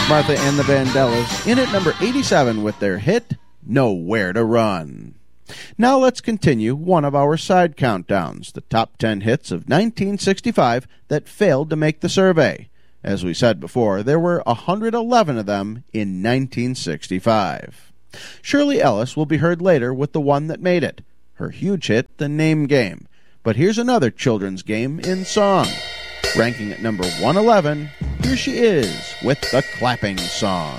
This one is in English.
Martha and the Vandellas in at number 87 with their hit, Nowhere to Run. Now let's continue one of our side countdowns, the top 10 hits of 1965 that failed to make the survey. As we said before, there were 111 of them in 1965. Shirley Ellis will be heard later with the one that made it, her huge hit, The Name Game. But here's another children's game in song. Ranking at number 111, here she is with the Clapping Song.